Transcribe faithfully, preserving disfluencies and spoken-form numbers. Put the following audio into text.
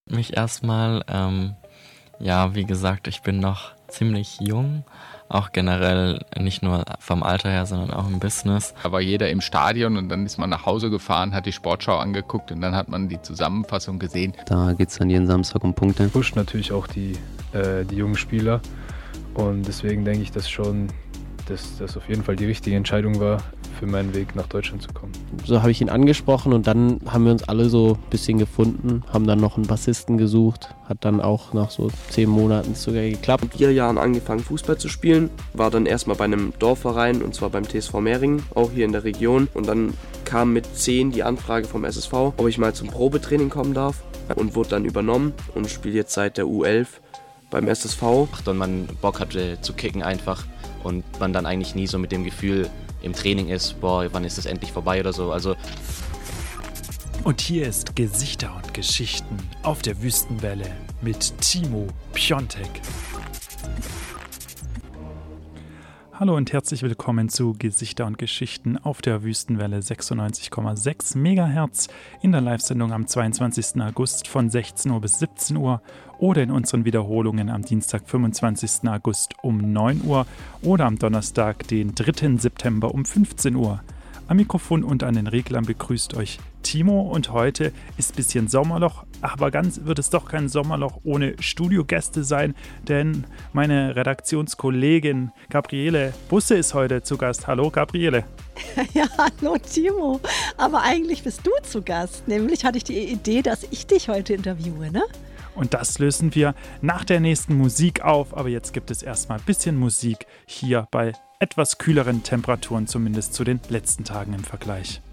mich erstmal. Ähm, ja, wie gesagt, ich bin noch ziemlich jung, auch generell nicht nur vom Alter her, sondern auch im Business. Da war jeder im Stadion und dann ist man nach Hause gefahren, hat die Sportschau angeguckt und dann hat man die Zusammenfassung gesehen. Da geht es dann jeden Samstag um Punkte. Pusht natürlich auch die, äh, die jungen Spieler und deswegen denke ich, dass schon dass das auf jeden Fall die richtige Entscheidung war, für meinen Weg nach Deutschland zu kommen. So habe ich ihn angesprochen und dann haben wir uns alle so ein bisschen gefunden, haben dann noch einen Bassisten gesucht, hat dann auch nach so zehn Monaten sogar geklappt. Mit vier Jahren angefangen Fußball zu spielen, war dann erstmal bei einem Dorfverein und zwar beim T S V Mehringen, auch hier in der Region. Und dann kam mit zehn die Anfrage vom S S V, ob ich mal zum Probetraining kommen darf und wurde dann übernommen und spiele jetzt seit der U elf beim S S V. Und man Bock hatte zu kicken einfach und man dann eigentlich nie so mit dem Gefühl im Training ist, boah, wann ist das endlich vorbei oder so. Also und hier ist Gesichter und Geschichten auf der Wüstenwelle mit Timo Piontek. Hallo und herzlich willkommen zu Gesichter und Geschichten auf der Wüstenwelle sechsundneunzig Komma sechs Megahertz in der Live-Sendung am zweiundzwanzigsten August von sechzehn Uhr bis siebzehn Uhr oder in unseren Wiederholungen am Dienstag, fünfundzwanzigsten August um neun Uhr oder am Donnerstag, den dritten September um fünfzehn Uhr. Am Mikrofon und an den Reglern begrüßt euch Timo und heute ist ein bisschen Sommerloch, aber ganz wird es doch kein Sommerloch ohne Studiogäste sein, denn meine Redaktionskollegin Gabriele Busse ist heute zu Gast. Hallo Gabriele. Ja, hallo Timo, aber eigentlich bist du zu Gast, nämlich hatte ich die Idee, dass ich dich heute interviewe, ne? Und das lösen wir nach der nächsten Musik auf, aber jetzt gibt es erstmal ein bisschen Musik hier bei etwas kühleren Temperaturen, zumindest zu den letzten Tagen im Vergleich.